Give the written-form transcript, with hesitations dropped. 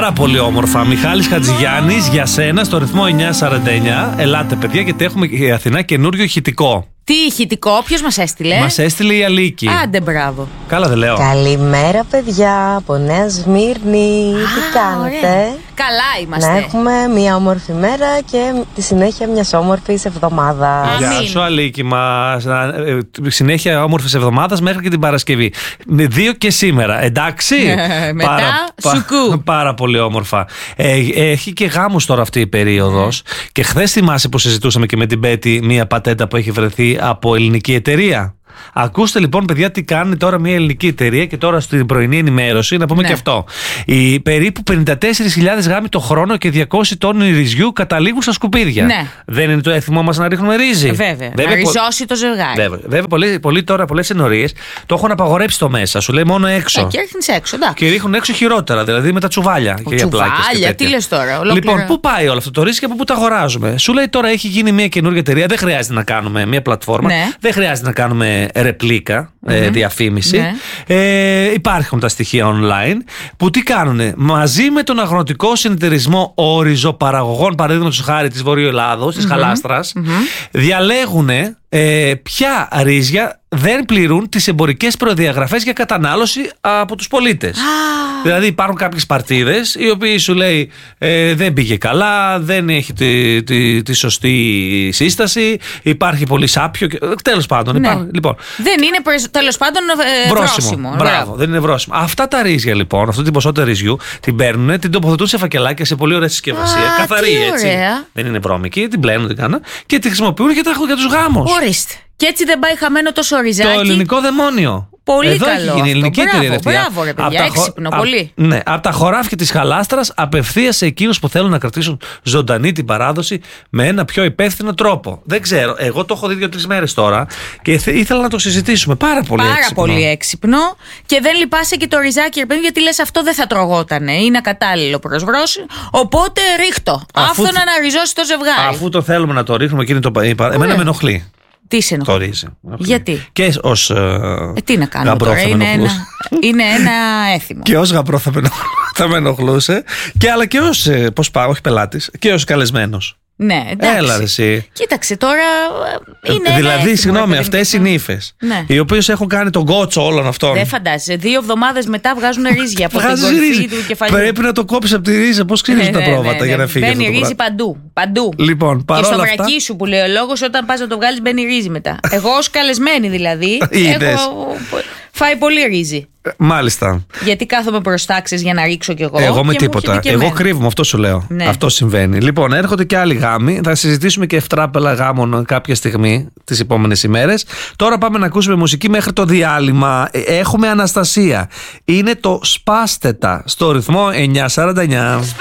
Πάρα πολύ όμορφα. Μιχάλης Χατζηγιάννης, για σένα στο ρυθμό 949. Ελάτε, παιδιά, γιατί έχουμε η Αθηνά καινούριο ηχητικό. Τι ηχητικό, ποιος μας έστειλε? Μας έστειλε η Αλίκη. Άντε, μπράβο. Καλά, δεν λέω. Καλημέρα, παιδιά, από Νέα Σμύρνη. Τι κάνετε? Ωραία. Καλά είμαστε. Να έχουμε μια όμορφη μέρα και τη συνέχεια μιας όμορφης εβδομάδας. Γεια σου, Αλίκη μας. Συνέχεια όμορφης εβδομάδας μέχρι και την Παρασκευή. 2 και σήμερα, εντάξει. Μετά σουκού. Πάρα πολύ όμορφα. Έχει και γάμους τώρα αυτή η περίοδος. Και χθες θυμάσαι που συζητούσαμε και με την Πέτη μια πατέντα που έχει βρεθεί από ελληνική εταιρεία. Ακούστε λοιπόν, παιδιά, τι κάνει τώρα μια ελληνική εταιρεία και τώρα στην πρωινή ενημέρωση να πούμε και αυτό. Οι περίπου 54.000 γάμοι το χρόνο και 200 τόνοι ρυζιού καταλήγουν στα σκουπίδια. Ναι. Δεν είναι το έθιμό μας να ρίχνουμε ρύζι? Βέβαια. Να ριζώσει το ζευγάρι. Βέβαια, πολλές ενορίες το έχουν απαγορέψει το μέσα. Σου λέει μόνο έξω. Και ρίχνεις έξω, εντάξει. Και ρίχνουν έξω χειρότερα, δηλαδή με τα τσουβάλια. Τσουβάλια, τι λες τώρα? Λοιπόν, πού πάει όλο αυτό το ρύζι και από πού τα αγοράζουμε? Σου λέει τώρα έχει γίνει μια καινούργια εταιρεία. Δεν χρειάζεται να κάνουμε μια πλατφόρμα. Ναι. Δεν χρειάζεται να κάνουμε ρεπλίκα, διαφήμιση. Υπάρχουν τα στοιχεία online που τι κάνουνε? Μαζί με τον αγροτικό συνεταιρισμό οριζοπαραγωγών, παραδείγματος χάρη της Βορείου Ελλάδος, της Χαλάστρας, διαλέγουνε ποια ρύζια δεν πληρούν τις εμπορικές προδιαγραφές για κατανάλωση από τους πολίτες. Δηλαδή υπάρχουν κάποιες παρτίδες οι οποίοι σου λέει δεν πήγε καλά, δεν έχει τη σωστή σύσταση, υπάρχει πολύ σάπιο. Τέλος πάντων. Ναι. Λοιπόν, δεν είναι τέλος πάντων βρόσιμο. Μπράβο, δεν είναι βρόσιμο. Αυτά τα ρύζια λοιπόν, αυτή την ποσότητα ρυζιού την παίρνουν, την τοποθετούν σε φακελάκια σε πολύ ωραία συσκευασία. Καθαρή έτσι. Ωραία. Δεν είναι βρώμικη, την πλένουν, την κάνουν και τη χρησιμοποιούν για τους γάμους. Ορίστε. Και έτσι δεν πάει χαμένο τόσο ριζάκι. Το ελληνικό δαιμόνιο. Πολύ εδώ καλό. Έχει γίνει ελληνική εταιρεία. Μπράβο, ρε παιδιά, έξυπνο, πολύ. Ναι, από τα χωράφια της Χαλάστρας απευθείας σε εκείνους που θέλουν να κρατήσουν ζωντανή την παράδοση με ένα πιο υπεύθυνο τρόπο. Δεν ξέρω, εγώ το έχω δει 2-3 μέρες τώρα και ήθελα να το συζητήσουμε. Πάρα πολύ έξυπνο. Και δεν λυπάσαι και το ριζάκι, ρε παιδί, γιατί λες αυτό δεν θα τρογότανε. Είναι ακατάλληλο προς βρόση. Οπότε ρίχτω. Αυτό να αναριζώσει το ζευγάρι. Αφού το θέλουμε να το ρίχνουμε, εκείνη το είπα. Εμένα με ενοχλεί. Τι σε ενοχλεί? Το ρύζι. Γιατί? Και ως τι να κάνουμε τώρα, είναι ένα έθιμο. Και ως γαμπρό θα με ενοχλούσε. Αλλά και ως, πώς πάω, όχι πελάτης, και ως καλεσμένος. Ναι, εντάξει. Έλα ρε εσύ. Κοίταξε τώρα. Είναι δηλαδή, συγγνώμη, αυτές οι νύφες, οι οποίες έχουν κάνει τον κότσο όλων αυτών. Δεν φαντάζεσαι. 2 εβδομάδες μετά βγάζουν ρύζια από την κορυφή του κεφαλιού. Πρέπει να το κόψεις από τη ρίζα. Πώς ξύνεις τα πρόβατα για να φύγει? Μπαίνει ρύζι παντού. Λοιπόν, και στο βρακί σου που λέει ο λόγος, όταν πας να το βγάλεις, μπαίνει ρύζι μετά. Εγώ ως καλεσμένη δηλαδή. Έχω φάει πολύ ρύζι. Μάλιστα. Γιατί κάθομαι προς τάξεις για να ρίξω κι εγώ. Εγώ με τίποτα. Εγώ κρύβομαι, αυτό σου λέω. Ναι. Αυτό συμβαίνει. Λοιπόν, έρχονται και άλλοι γάμοι. Θα συζητήσουμε και ευτράπελα γάμων κάποια στιγμή τις επόμενες ημέρες. Τώρα πάμε να ακούσουμε μουσική μέχρι το διάλειμμα. Έχουμε Αναστασία. Είναι το Σπάστετα στο ρυθμό 949.